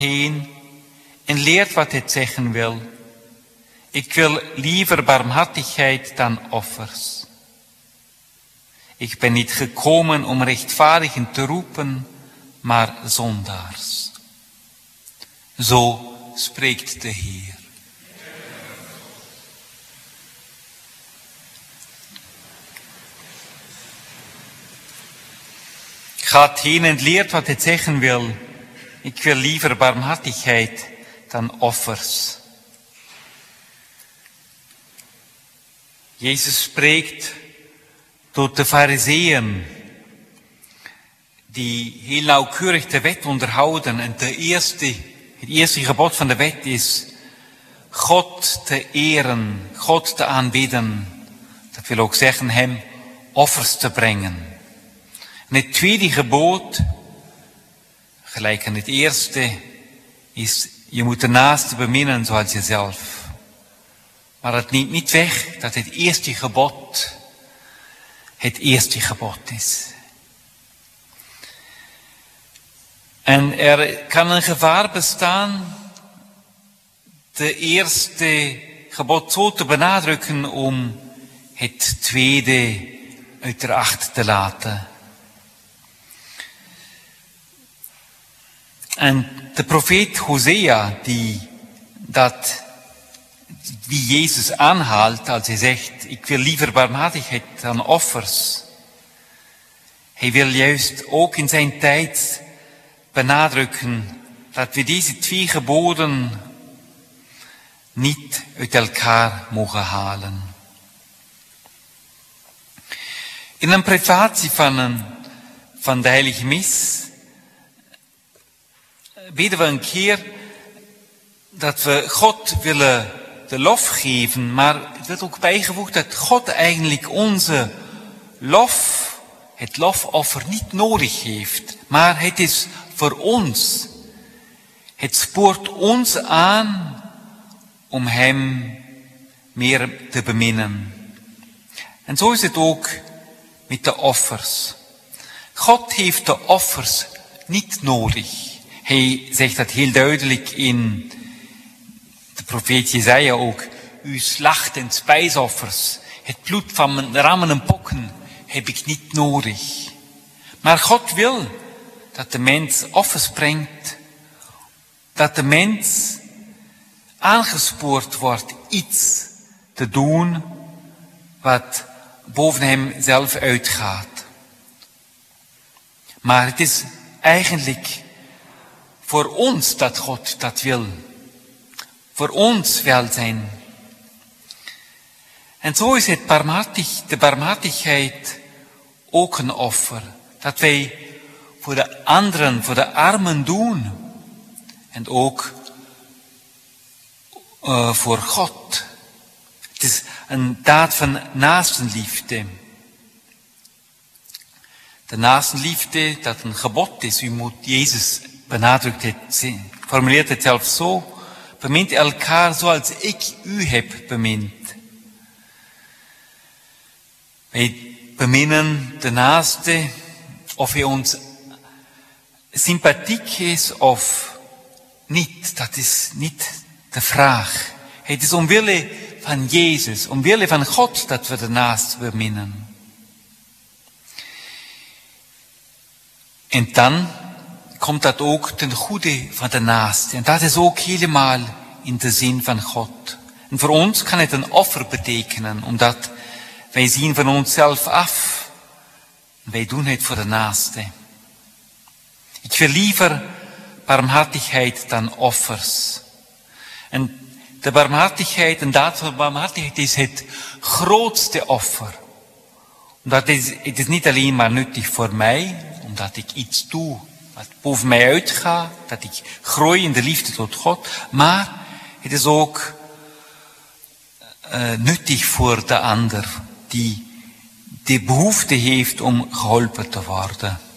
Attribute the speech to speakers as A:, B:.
A: heen en leert wat het zeggen wil. Ik wil liever barmhartigheid dan offers. Ik ben niet gekomen om rechtvaardigen te roepen, maar zondaars. Zo spreekt de Heer. Gaat heen en leert wat het zeggen wil. Ik wil liever barmhartigheid dan offers. Jezus spreekt tot de Farizeeën, die heel nauwkeurig de wet onderhouden. En het eerste gebod van de wet is God te eren, God te aanbidden. Dat wil ook zeggen hem offers te brengen. En het tweede gebod, gelijk aan het eerste, is je moet de naaste beminnen zoals jezelf. Maar het neemt niet weg dat het eerste gebod is. En er kan een gevaar bestaan de eerste gebod zo te benadrukken om het tweede uit de acht te laten. En de profeet Hosea, die Jezus aanhaalt als hij zegt, ik wil liever barmhartigheid dan offers. Hij wil juist ook in zijn tijd benadrukken dat we deze twee geboden niet uit elkaar mogen halen. In een prefatie van de Heilige Mis bidden we een keer dat we God willen de lof geven, maar het wordt ook bijgevoegd dat God eigenlijk onze het lofoffer niet nodig heeft, maar het is voor ons. Het spoort ons aan om hem meer te beminnen. En zo is het ook met de offers. God heeft de offers niet nodig. Hij zegt dat heel duidelijk in de profeet Jesaja ook. Uw slacht- en spijsoffers, het bloed van mijn rammen en pokken, heb ik niet nodig. Maar God wil dat de mens offers brengt, dat de mens aangespoord wordt iets te doen wat boven hem zelf uitgaat. Maar het is eigenlijk voor ons dat God dat wil. Voor ons welzijn. En zo is de barmhartigheid ook een offer. Dat wij voor de anderen, voor de armen doen. En ook voor God. Het is een daad van naastenliefde. De naastenliefde, dat een gebod is. Jezus benadrukt het, formuleert het zelf zo. Bemint elkaar zoals ik u heb bemind. Wij beminnen de naaste, of hij ons sympathiek is of niet. Dat is niet de vraag. Het is omwille van Jezus, omwille van God dat we de naaste beminnen. En dan komt dat ook ten goede van de naaste. En dat is ook helemaal in de zin van God. En voor ons kan het een offer betekenen, omdat wij zien van onszelf af. Wij doen het voor de naaste. Ik wil liever barmhartigheid dan offers. En de barmhartigheid, een daad van barmhartigheid is het grootste offer. Omdat het is niet alleen maar nuttig voor mij, omdat ik iets doe wat boven mij uitgaat, dat ik groei in de liefde tot God, maar het is ook nuttig voor de ander die de behoefte heeft om geholpen te worden.